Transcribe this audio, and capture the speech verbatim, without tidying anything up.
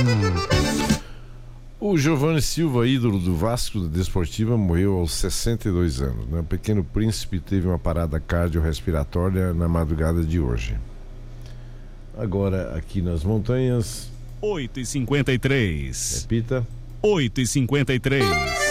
O Giovanni Silva, ídolo do Vasco da Desportiva, morreu aos sessenta e dois anos. Né? O Pequeno Príncipe teve uma parada cardiorrespiratória na madrugada de hoje. Agora, aqui nas montanhas... oito e cinquenta e três. Repita. oito e cinquenta e três.